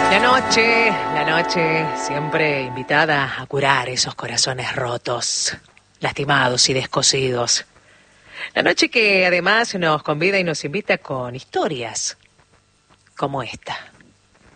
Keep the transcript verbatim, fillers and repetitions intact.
La noche, la noche siempre invitada a curar esos corazones rotos, lastimados y descosidos. La noche que además nos convida y nos invita con historias como esta.